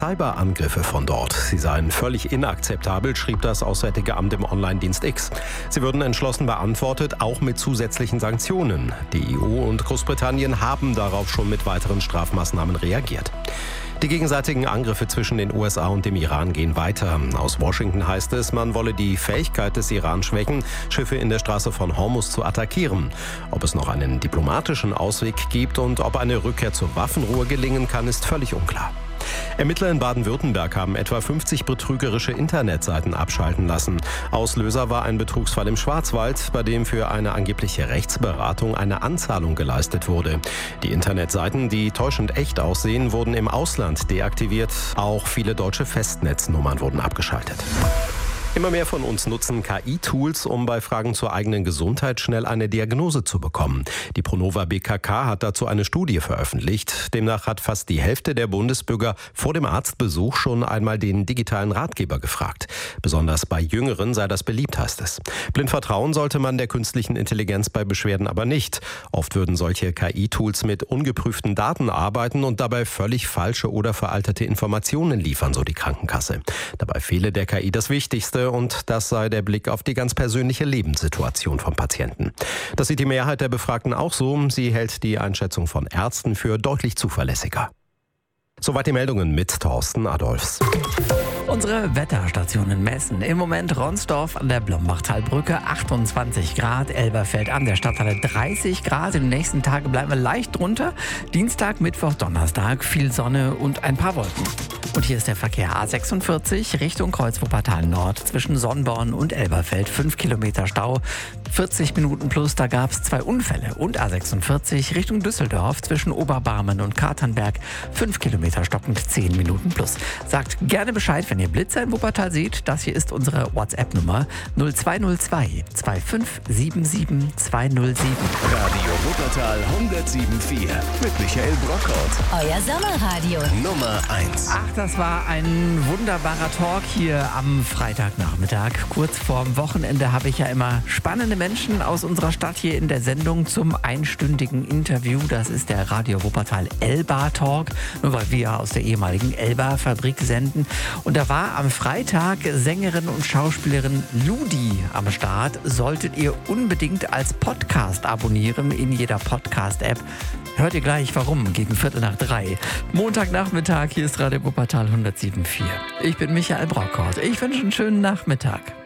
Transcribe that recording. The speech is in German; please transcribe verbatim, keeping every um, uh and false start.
Cyberangriffe von dort. Sie seien völlig inakzeptabel, schrieb das Auswärtige Amt im Online-Dienst X. Sie würden entschlossen beantwortet, auch mit zusätzlichen Sanktionen. Die E U und Großbritannien haben darauf schon mit weiteren Strafmaßnahmen reagiert. Die gegenseitigen Angriffe zwischen den U S A und dem Iran gehen weiter. Aus Washington heißt es, man wolle die Fähigkeit des Iran schwächen, Schiffe in der Straße von Hormuz zu attackieren. Ob es noch einen diplomatischen Ausweg gibt und ob eine Rückkehr zur Waffenruhe gelingen kann, ist völlig unklar. Ermittler in Baden-Württemberg haben etwa fünfzig betrügerische Internetseiten abschalten lassen. Auslöser war ein Betrugsfall im Schwarzwald, bei dem für eine angebliche Rechtsberatung eine Anzahlung geleistet wurde. Die Internetseiten, die täuschend echt aussehen, wurden im Ausland deaktiviert. Auch viele deutsche Festnetznummern wurden abgeschaltet. Immer mehr von uns nutzen K I-Tools, um bei Fragen zur eigenen Gesundheit schnell eine Diagnose zu bekommen. Die Pronova B K K hat dazu eine Studie veröffentlicht. Demnach hat fast die Hälfte der Bundesbürger vor dem Arztbesuch schon einmal den digitalen Ratgeber gefragt. Besonders bei Jüngeren sei das beliebt, heißt es. Blind vertrauen sollte man der künstlichen Intelligenz bei Beschwerden aber nicht. Oft würden solche K I-Tools mit ungeprüften Daten arbeiten und dabei völlig falsche oder veraltete Informationen liefern, so die Krankenkasse. Dabei fehle der K I das Wichtigste. Und das sei der Blick auf die ganz persönliche Lebenssituation vom Patienten. Das sieht die Mehrheit der Befragten auch so. Sie hält die Einschätzung von Ärzten für deutlich zuverlässiger. Soweit die Meldungen mit Thorsten Adolfs. Unsere Wetterstationen messen im Moment Ronsdorf an der Blombachtalbrücke achtundzwanzig Grad, Elberfeld an der Stadthalle dreißig Grad. In den nächsten Tagen bleiben wir leicht drunter. Dienstag, Mittwoch, Donnerstag viel Sonne und ein paar Wolken. Und hier ist der Verkehr A sechsundvierzig Richtung Kreuz-Wuppertal Nord zwischen Sonnborn und Elberfeld. fünf Kilometer Stau, vierzig Minuten plus, da gab es zwei Unfälle. Und A sechsundvierzig Richtung Düsseldorf zwischen Oberbarmen und Katernberg. fünf Kilometer stockend, zehn Minuten plus. Sagt gerne Bescheid, wenn ihr Blitzer in Wuppertal seht. Das hier ist unsere WhatsApp-Nummer null zwei null zwei zwei fünf sieben sieben zwei null sieben. Radio Wuppertal hundertsieben Komma vier mit Michael Brockhaus. Euer Sommerradio. Nummer eins. Ach, das war ein wunderbarer Talk hier am Freitagnachmittag. Kurz vorm Wochenende habe ich ja immer spannende Menschen aus unserer Stadt hier in der Sendung zum einstündigen Interview. Das ist der Radio Wuppertal Elba Talk, nur weil wir aus der ehemaligen Elba-Fabrik senden. Und da war am Freitag Sängerin und Schauspielerin Ludi am Start. Solltet ihr unbedingt als Podcast abonnieren in jeder Podcast-App. Hört ihr gleich warum, gegen Viertel nach drei. Montagnachmittag, hier ist Radio Wuppertal hundertsieben Komma vier. Ich bin Michael Brockhaus. Ich wünsche einen schönen Nachmittag.